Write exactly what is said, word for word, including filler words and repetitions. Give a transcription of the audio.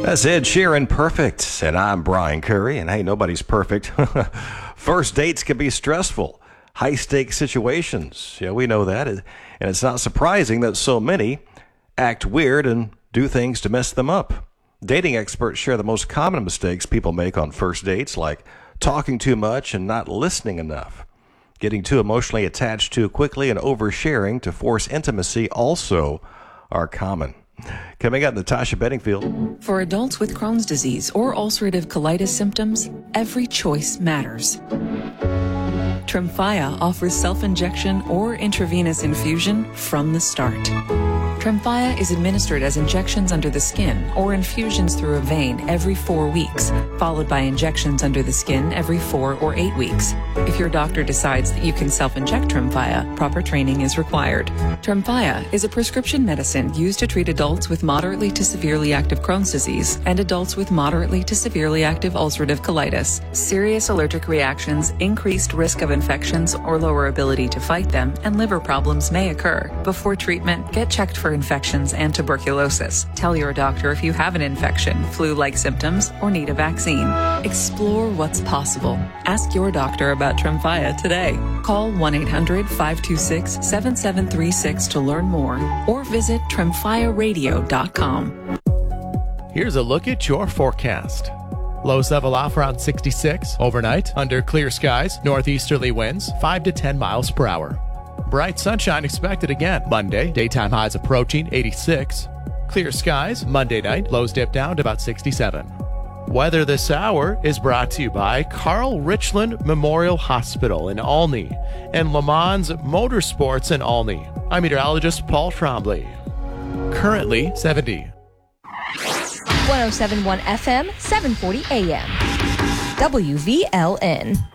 That's Ed Sheeran, Perfect, and I'm Brian Curry, and hey, nobody's perfect. First dates can be stressful, high-stakes situations. Yeah, we know that, and it's not surprising that so many act weird and do things to mess them up. Dating experts share the most common mistakes people make on first dates, like talking too much and not listening enough. Getting too emotionally attached too quickly and oversharing to force intimacy also are common. Coming up, Natasha Bedingfield. For adults with Crohn's disease or ulcerative colitis symptoms, every choice matters. Tremfya offers self-injection or intravenous infusion from the start. Tremfya is administered as injections under the skin or infusions through a vein every four weeks, followed by injections under the skin every four or eight weeks. If your doctor decides that you can self-inject Tremfya, proper training is required. Tremfya is a prescription medicine used to treat adults with moderately to severely active Crohn's disease and adults with moderately to severely active ulcerative colitis. Serious allergic reactions, increased risk of infections or lower ability to fight them, and liver problems may occur. Before treatment, get checked for infections and tuberculosis. Tell your doctor if you have an infection, flu-like symptoms, or need a vaccine. Explore what's possible. Ask your doctor about Tremfya today. Call one eight hundred five two six seven seven three six to learn more or visit tremfya radio dot com. Here's a look at your forecast. Lows level off around sixty-six. Overnight, under clear skies, northeasterly winds five to ten miles per hour. Bright sunshine expected again. Monday, daytime highs approaching eighty-six. Clear skies, Monday night, lows dip down to about sixty-seven. Weather this hour is brought to you by Carl Richland Memorial Hospital in Olney and Le Mans Motorsports in Olney. I'm meteorologist Paul Trombley. Currently seventy. one oh seven point one F M, seven forty A M. W V L N.